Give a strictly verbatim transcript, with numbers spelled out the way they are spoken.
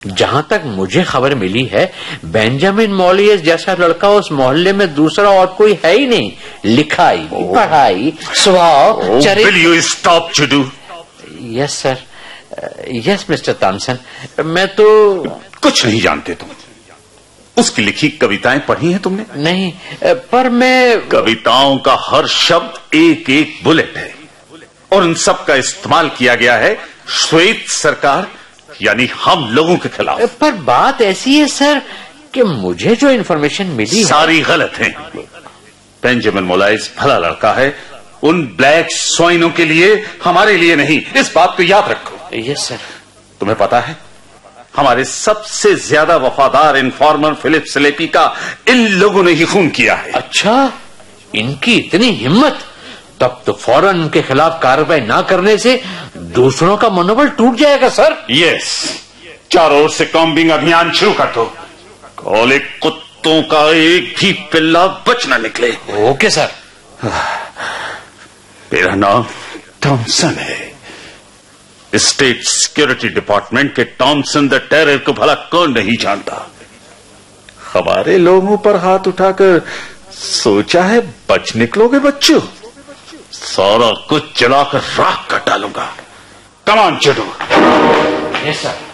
जहां तक मुझे खबर मिली है, बेंजामिन मॉलियस जैसा लड़का उस मोहल्ले में दूसरा और कोई है ही नहीं। लिखाई, पढ़ाई, स्वभाव, चरित्र। Will you stop जुडू? Yes sir, yes mister Thompson. मैं तो कुछ नहीं जानते तुम। उसकी लिखी कविताएं पढ़ी हैं तुमने? नहीं, पर मैं कविताओं का हर शब्द एक एक बुलेट है और उन सब का इस्तेमाल किया गया है श्वेत सरकार यानी हम लोगों के खिलाफ। पर बात ऐसी है सर कि मुझे जो इन्फॉर्मेशन मिली सारी है... गलत है। बेंजामिन मोलाइस भला लड़का है, उन ब्लैक स्वाइनों के लिए, हमारे लिए नहीं। इस बात को याद रखो। Yes sir. तुम्हें पता है हमारे सबसे ज्यादा वफादार इन्फॉर्मर फिलिप स्लेपी का इन लोगों ने ही खून किया है। अच्छा, इनकी इतनी हिम्मत? तब तो फौरन उनके खिलाफ कार्रवाई ना करने से दूसरों का मनोबल टूट जाएगा सर। यस, चारों ओर से कॉम्बिंग अभियान शुरू कर दो। काले कुत्तों का एक भी पिल्ला बच न निकले। Okay sir. मेरा नाम थॉमसन है। स्टेट सिक्योरिटी डिपार्टमेंट के थॉमसन द टेरर को भला कौन नहीं जानता। हमारे लोगों पर हाथ उठाकर सोचा है बच निकलोगे बच्चों? सारा कुछ जलाकर राख कर डालूंगा। Come on जुडू। Yes sir.